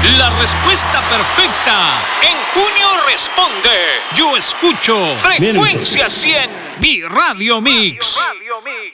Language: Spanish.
La respuesta perfecta. En junio responde. Yo escucho Frecuencia 100, mi Radio Mix.